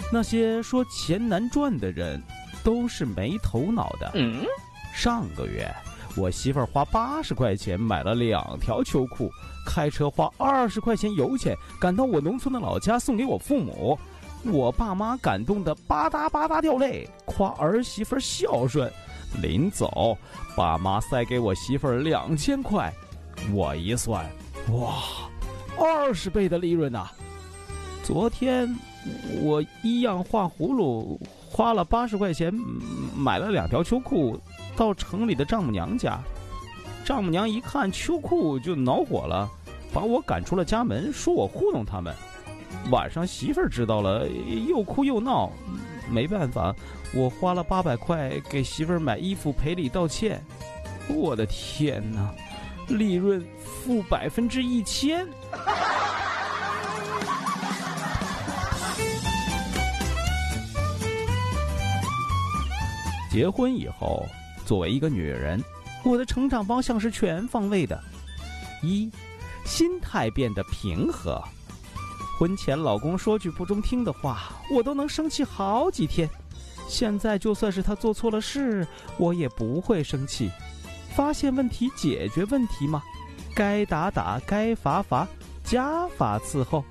那些说钱难赚的人都是没头脑的。上个月我媳妇儿花80块钱买了2条秋裤，开车花20块钱油钱赶到我农村的老家送给我父母。我爸妈感动得吧嗒吧嗒掉泪，夸儿媳妇孝顺。临走，爸妈塞给我媳妇儿2000块，我一算，哇，20倍的利润啊！昨天我一样画葫芦，花了80块钱买了2条秋裤，到城里的丈母娘家。丈母娘一看秋裤就恼火了，把我赶出了家门，说我糊弄他们。晚上媳妇儿知道了，又哭又闹，没办法，我花了800块给媳妇儿买衣服赔礼道歉。我的天哪，利润负1000%。结婚以后，作为一个女人，我的成长方向是全方位的。一，心态变得平和。婚前老公说句不中听的话，我都能生气好几天。现在就算是他做错了事，我也不会生气。发现问题，解决问题嘛，该打打，该罚罚，家法伺候。